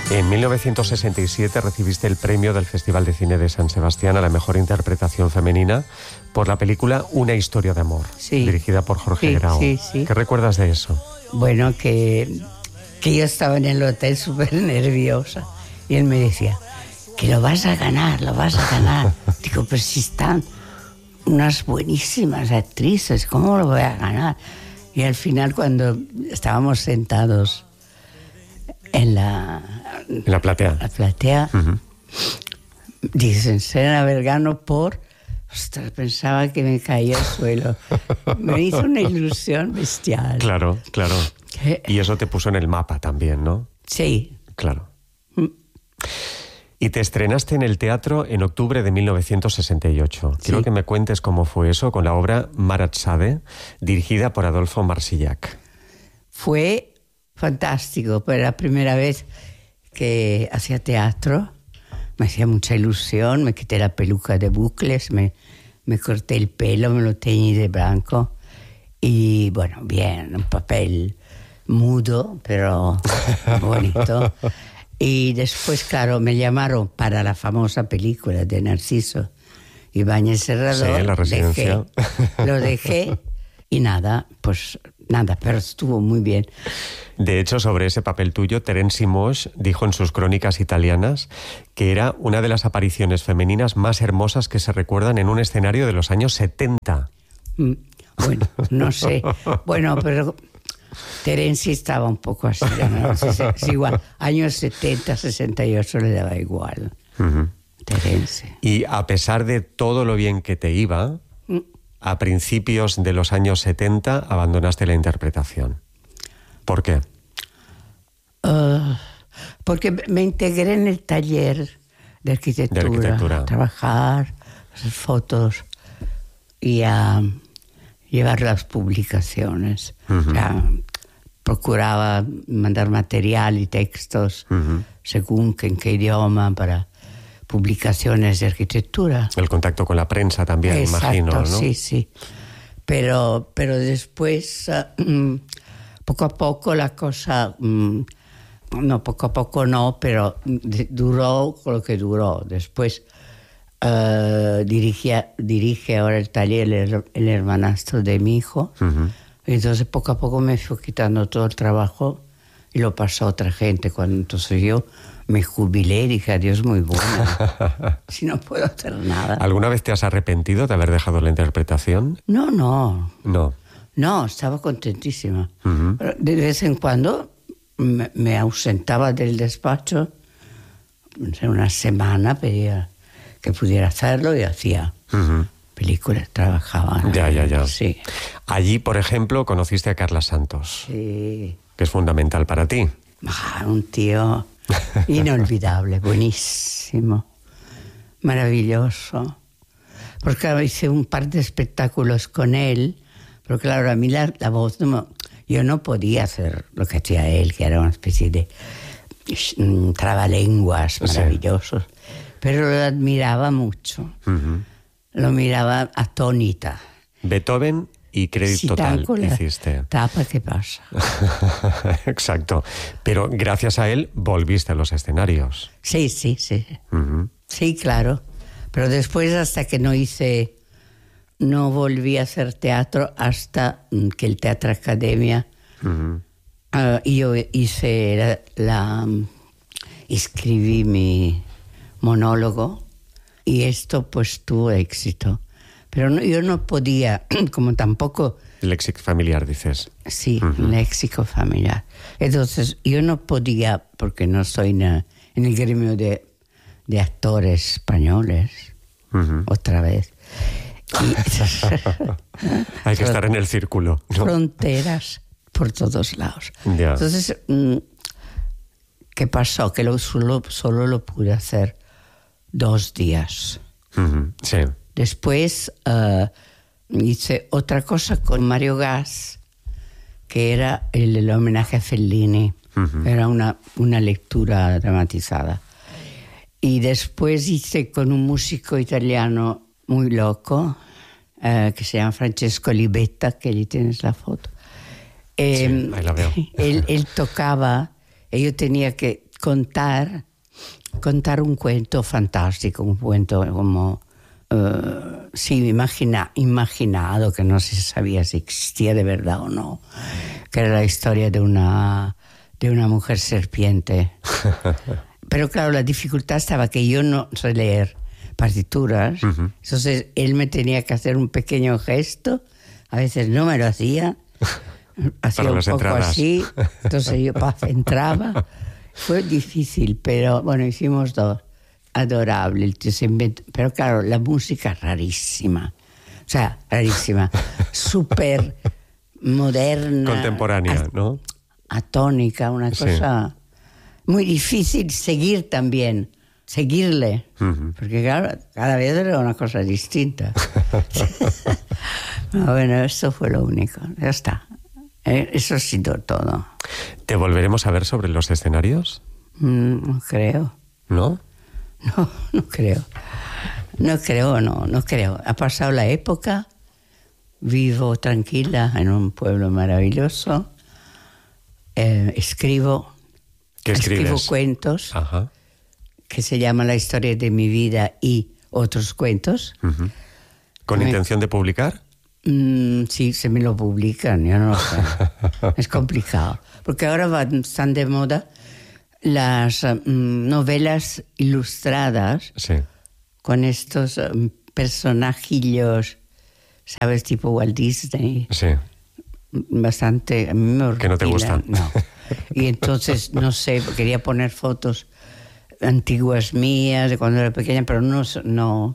En 1967 recibiste el premio del Festival de Cine de San Sebastián a la mejor interpretación femenina por la película Una historia de amor, dirigida por Jorge Grau. Sí. ¿Qué recuerdas de eso? Bueno, que yo estaba en el hotel súper nerviosa y él me decía, que lo vas a ganar. Digo, pero si están unas buenísimas actrices, ¿cómo lo voy a ganar? Y al final, cuando estábamos sentados en la platea, dicen, Serena Vergano por... Ostras, pensaba que me caía al suelo. Me hizo una ilusión bestial. Claro. Y eso te puso en el mapa también, ¿no? Sí. Claro. Y te estrenaste en el teatro en octubre de 1968. Quiero que me cuentes cómo fue eso con la obra Maratzade, dirigida por Adolfo Marsillac. Fue fantástico. Fue la primera vez que hacía teatro. Me hacía mucha ilusión. Me quité la peluca de bucles, me corté el pelo, me lo teñí de blanco. Y bueno, bien, un papel mudo, pero bonito. Y después, claro, me llamaron para la famosa película de Narciso Ibáñez Serrador. Sí, La Residencia. Lo dejé y nada, pero estuvo muy bien. De hecho, sobre ese papel tuyo, Terence Moix dijo en sus crónicas italianas que era una de las apariciones femeninas más hermosas que se recuerdan en un escenario de los años 70. Bueno, no sé. Bueno, pero Terence estaba un poco así, ¿no? Es igual. Años 70, 68 le daba igual. Terence. Y a pesar de todo lo bien que te iba, a principios de los años 70 abandonaste la interpretación. ¿Por qué? Porque me integré en el taller de arquitectura. A trabajar, hacer fotos y a llevar las publicaciones. O sea, procuraba mandar material y textos según en qué idioma para publicaciones de arquitectura. El contacto con la prensa también, exacto, imagino, ¿no? Sí. Pero después, poco a poco la cosa... no, poco a poco no, pero duró lo que duró. Después dirige ahora el taller el hermanastro de mi hijo. Entonces poco a poco me fui quitando todo el trabajo y lo pasó a otra gente. Entonces yo me jubilé y dije, adiós, muy buena. Si no puedo hacer nada. ¿Alguna vez te has arrepentido de haber dejado la interpretación? No. No, estaba contentísima. Pero de vez en cuando me ausentaba del despacho. Una semana pedía que pudiera hacerlo y hacía películas, trabajaba. Ya. Sí. Allí, por ejemplo, conociste a Carla Santos. Sí. Que es fundamental para ti. Un tío inolvidable, buenísimo, maravilloso. Porque hice un par de espectáculos con él, pero claro, a mí la voz yo no podía hacer lo que hacía él, que era una especie de trabalenguas maravillosos, pero lo admiraba mucho. Lo miraba atónita. Beethoven y Crédito Total hiciste. Tapa, ¿qué pasa? Exacto. Pero gracias a él volviste a los escenarios. Sí. Sí, claro. Pero después, hasta que no volví a hacer teatro hasta que el Teatro Academia, y yo escribí mi monólogo y esto pues tuvo éxito. Pero yo no podía, como tampoco... Léxico familiar, dices. Sí, léxico familiar. Entonces, yo no podía, porque no estoy en el gremio de actores españoles, otra vez. Hay que estar en el círculo, ¿no? Fronteras por todos lados. Yeah. Entonces, ¿qué pasó? Que solo lo pude hacer 2 días. Sí. Después hice otra cosa con Mario Gas, que era el homenaje a Fellini. Era una lectura dramatizada. Y después hice con un músico italiano muy loco, que se llama Francesco Libetta, que allí tienes la foto. Sí, ahí la veo. Él tocaba, y yo tenía que contar un cuento fantástico, un cuento como imaginado, que no se sabía si existía de verdad o no, que era la historia de una mujer serpiente. Pero claro, la dificultad estaba que yo no sé leer partituras, entonces él me tenía que hacer un pequeño gesto, a veces no me lo hacía un poco entradas. así, entonces yo entraba. Fue difícil, pero bueno, hicimos dos. Adorable el tío se inventó, pero claro, la música rarísima, súper moderna, contemporánea, ¿no? Atónica, una cosa muy difícil seguirle, porque claro, cada vez era una cosa distinta. Bueno, eso fue lo único, ya está. Eso ha sido todo. ¿Te volveremos a ver sobre los escenarios? No creo. ¿No? No creo. No creo. Ha pasado la época, vivo tranquila en un pueblo maravilloso, escribo cuentos. Ajá. Que se llama La historia de mi vida y otros cuentos. ¿Con intención de publicar? Sí, se me lo publican, yo no lo sé. Es complicado. Porque ahora están de moda las novelas ilustradas, con estos personajillos, ¿sabes? Tipo Walt Disney. Sí. Bastante... A mí me que no te gustan. No. Y entonces, no sé, quería poner fotos antiguas mías de cuando era pequeña, pero no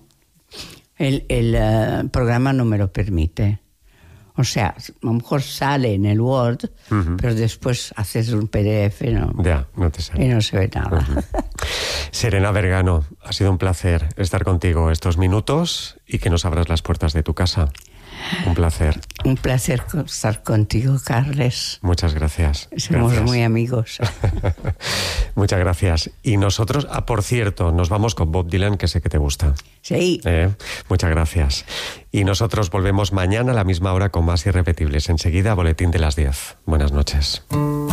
el programa no me lo permite. O sea, a lo mejor sale en el Word, pero después haces un PDF, ¿no? Ya, no te sale. Y no se ve nada. Serena Vergano, ha sido un placer estar contigo estos minutos y que nos abras las puertas de tu casa. Un placer. Un placer estar contigo, Carles. Muchas gracias. Somos muy amigos. Muchas gracias. Y nosotros, por cierto, nos vamos con Bob Dylan, que sé que te gusta. Sí. Muchas gracias. Y nosotros volvemos mañana a la misma hora con más Irrepetibles. Enseguida, boletín de las 10. Buenas noches.